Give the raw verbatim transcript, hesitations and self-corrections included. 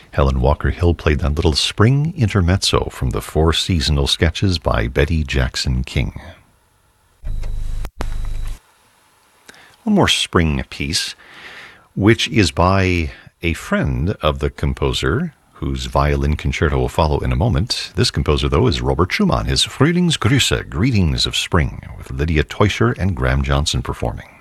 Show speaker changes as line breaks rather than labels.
Helen Walker Hill played that little spring intermezzo from the Four Seasonal Sketches by Betty Jackson King. One more spring piece, which is by a friend of the composer, whose violin concerto will follow in a moment. This composer, though, is Robert Schumann, his Frühlingsgrüße, Greetings of Spring, with Lydia Teuscher and Graham Johnson performing.